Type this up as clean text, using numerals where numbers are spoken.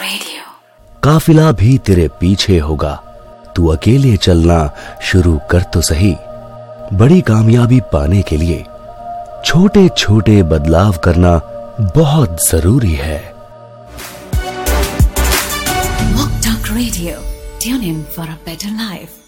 Radio. काफिला भी तेरे पीछे होगा, तू अकेले चलना शुरू कर तो सही। बड़ी कामयाबी पाने के लिए छोटे छोटे बदलाव करना बहुत जरूरी है। मुक्तक radio, tune in for a better life.